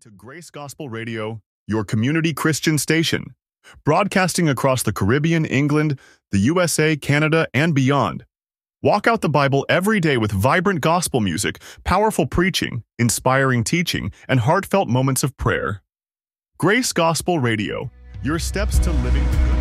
to Grace Gospel Radio, your community Christian station, broadcasting across the Caribbean, England, the USA, Canada, and beyond. Walk out the Bible every day with vibrant gospel music, powerful preaching, inspiring teaching, and heartfelt moments of prayer. Grace Gospel Radio, your steps to living the good